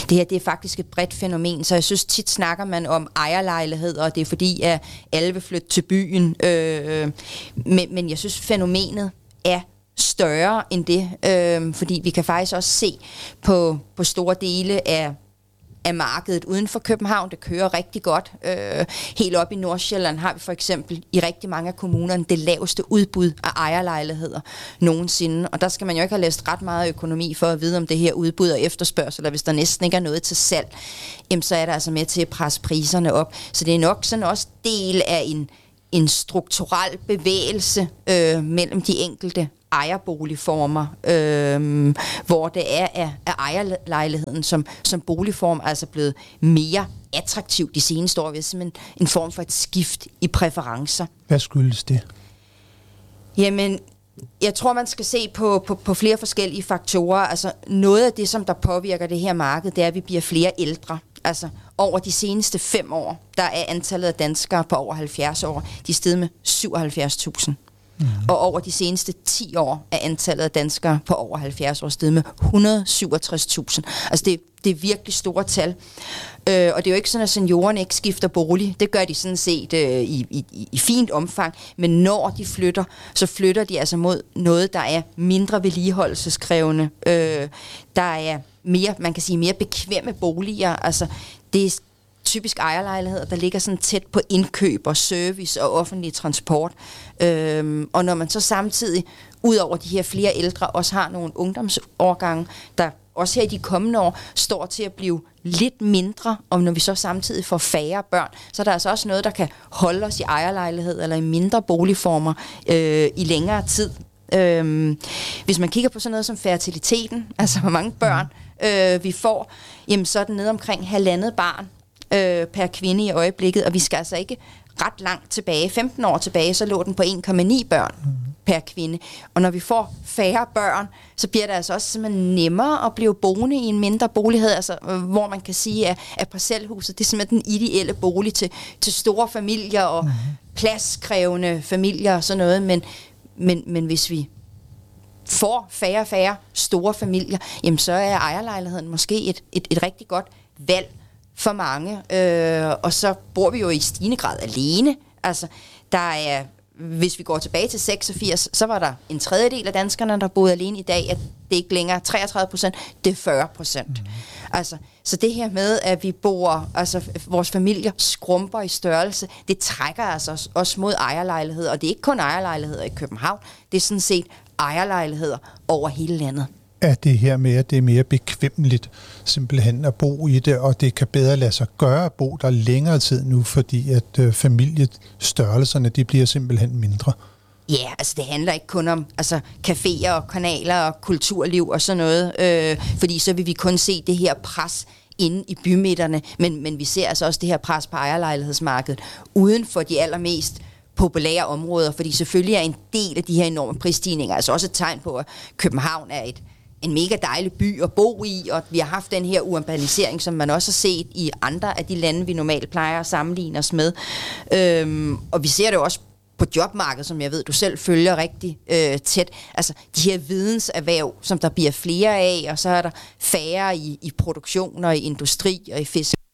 det her det er faktisk et bredt fænomen, så jeg synes tit snakker man om ejerlejligheder, og det er fordi, at alle vil flytte til byen. Men jeg synes, fænomenet er større end det, fordi vi kan faktisk også se på store dele af markedet uden for København. Det kører rigtig godt. Helt op i Nordsjælland har vi for eksempel i rigtig mange af kommunerne det laveste udbud af ejerlejligheder nogensinde. Og der skal man jo ikke have læst ret meget økonomi for at vide, om det her udbud og efterspørgsel, eller hvis der næsten ikke er noget til salg, så er der altså med til at presse priserne op. Så det er nok sådan også del af en strukturel bevægelse mellem de enkelte ejerboligformer, hvor det er af ejerlejligheden som boligform altså blevet mere attraktiv de seneste år. Det er simpelthen en form for et skift i præferencer. Hvad skyldes det? Jamen, jeg tror, man skal se på flere forskellige faktorer. Altså, noget af det, som der påvirker det her marked, det er, at vi bliver flere ældre. Altså, over de seneste 5 år, der er antallet af danskere på over 70 år, de er steget med 77.000. Og over de seneste 10 år er antallet af danskere på over 70 år steget med 167.000. Altså det er virkelig store tal. Og det er jo ikke sådan, at seniorerne ikke skifter bolig. Det gør de sådan set i fint omfang. Men når de flytter, så flytter de altså mod noget, der er mindre vedligeholdelseskrævende. Der er mere, man kan sige, mere bekvemme boliger. Altså det er typisk ejerlejligheder, der ligger sådan tæt på indkøb og service og offentlig transport. Og når man så samtidig, ud over de her flere ældre, også har nogle ungdomsårgange, der også her i de kommende år står til at blive lidt mindre, og når vi så samtidig får færre børn, så er der altså også noget, der kan holde os i ejerlejlighed eller i mindre boligformer i længere tid. Hvis man kigger på sådan noget som fertiliteten, altså hvor mange børn vi får, jamen så er den nede omkring 1,5 barn per kvinde i øjeblikket, og vi skal altså ikke ret langt tilbage, 15 år tilbage, så lå den på 1,9 børn per kvinde. Og når vi får færre børn, så bliver det altså også simpelthen nemmere at blive boende i en mindre bolighed, altså, hvor man kan sige, at parcelhuset, det er simpelthen den ideelle bolig til store familier og pladskrævende familier og sådan noget, men hvis vi får færre store familier, jamen så er ejerlejligheden måske et rigtig godt valg for mange, og så bor vi jo i stigende grad alene. Altså, der er, hvis vi går tilbage til 86, så var der 1/3 af danskerne, der boede alene. I dag, at det ikke længere 33%, det er 40%. Altså, så det her med, at vi bor, altså vores familier skrumper i størrelse, det trækker altså også mod ejerlejligheder, og det er ikke kun ejerlejligheder i København, det er sådan set ejerlejligheder over hele landet. Er det her med, at det er mere bekvemmeligt simpelthen at bo i det, og det kan bedre lade sig gøre at bo der længere tid nu, fordi at familiestørrelserne, de bliver simpelthen mindre? Ja, altså det handler ikke kun om caféer og kanaler og kulturliv og sådan noget, fordi så vil vi kun se det her pres inde i bymidterne, men vi ser altså også det her pres på ejerlejlighedsmarkedet uden for de allermest populære områder, fordi selvfølgelig er en del af de her enorme prisstigninger altså også et tegn på, at København er en mega dejlig by at bo i, og vi har haft den her urbanisering, som man også har set i andre af de lande, vi normalt plejer at sammenligne os med. Og vi ser det også på jobmarkedet, som jeg ved, du selv følger rigtig tæt. Altså de her videnserhverv, som der bliver flere af, og så er der færre i produktion og i industri og i fiskeri